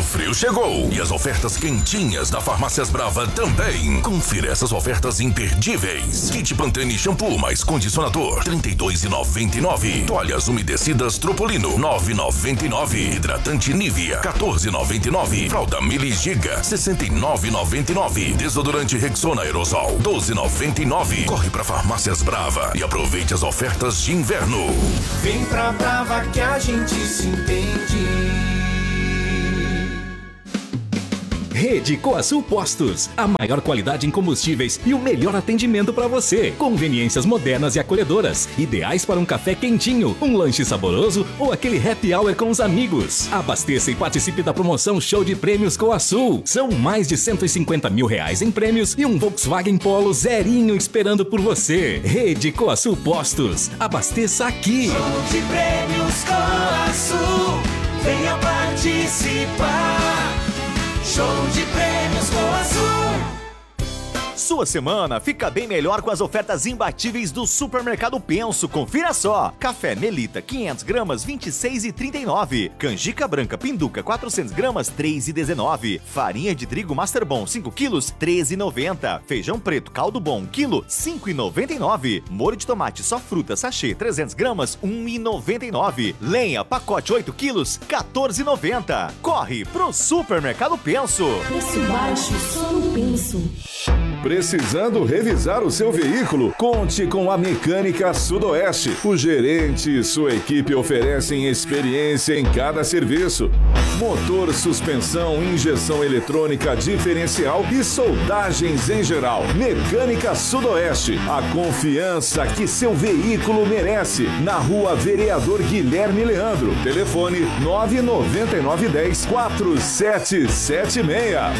frio chegou e as ofertas quentinhas da Farmácias Brava também. Confira essas ofertas imperdíveis. Kit Pantene shampoo mais condicionador, R$ 32,99. Toalhas umedecidas Tropolino, R$ 9,99. Hidratante Nivea, R$ 14,99. Fralda Mili Giga, R$ 69,99. Desodorante Rexona Aerosol, R$ 12,99. Corre pra Farmácias Brava e aproveite as ofertas de inverno. Vem pra Brava que a gente se entende. Rede Coasul Postos, a maior qualidade em combustíveis e o melhor atendimento para você. Conveniências modernas e acolhedoras, ideais para um café quentinho, um lanche saboroso ou aquele happy hour com os amigos. Abasteça e participe da promoção Show de Prêmios Coasul. São mais de R$150 mil em prêmios e um Volkswagen Polo zerinho esperando por você. Rede Coasul Postos, abasteça aqui. Show de Prêmios Coasul, venha participar. Show de Prêmios Coasul. Sua semana fica bem melhor com as ofertas imbatíveis do Supermercado Penso. Confira só. Café Melita 500 gramas, R$ 26,39. Canjica branca Pinduca 400 gramas, R$ 3,19. Farinha de trigo Master Bom 5 quilos, R$ 13,90. Feijão preto Caldo Bom 1 quilo, R$ 5,99. Molho de tomate só fruta sachê 300 gramas, R$ 1,99. Lenha pacote 8 quilos, R$ 14,90. Corre pro Supermercado Penso. Preço baixo só no Penso. Precisando revisar o seu veículo? Conte com a Mecânica Sudoeste. O gerente e sua equipe oferecem experiência em cada serviço. Motor, suspensão, injeção eletrônica diferencial e soldagens em geral. Mecânica Sudoeste, a confiança que seu veículo merece. Na Rua Vereador Guilherme Leandro. Telefone 99910-4776.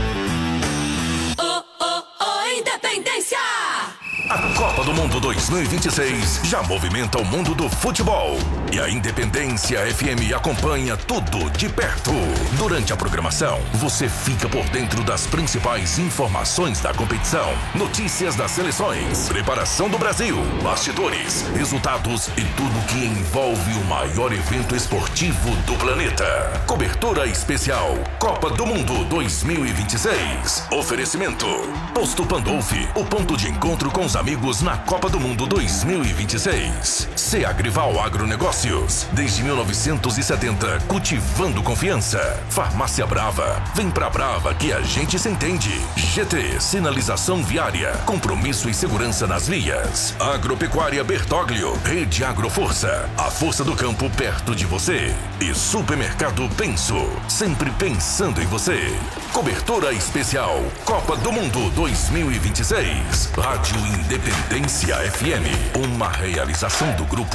Independência! A Copa do Mundo 2026 já movimenta o mundo do futebol. E a Independência FM acompanha tudo de perto. Durante a programação, você fica por dentro das principais informações da competição, notícias das seleções, preparação do Brasil, bastidores, resultados e tudo que envolve o maior evento esportivo do planeta. Cobertura especial Copa do Mundo 2026. Oferecimento Posto Pandolfi, o ponto de encontro com os amigos na Copa do Mundo 2026. Agrival Agronegócios, desde 1970, cultivando confiança. Farmácia Brava, vem pra Brava que a gente se entende. GT, sinalização viária, compromisso e segurança nas vias. Agropecuária Bertoglio, Rede Agroforça, a força do campo perto de você. E Supermercado Penso, sempre pensando em você. Cobertura especial Copa do Mundo 2026. Rádio Independência FM, uma realização do Grupo